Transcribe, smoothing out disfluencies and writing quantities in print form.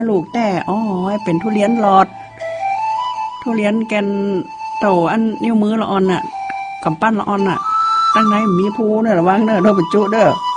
ลูกแต่อ๋อเป็นทุเรียนหลอดทุเรียนแกนโตอันนิ้วมือละอ่อนน่ะกำปั้นละอ่อนน่ะตั้งไหนมีภูเนอะระวังเนอะโดนบรรจุเด้อ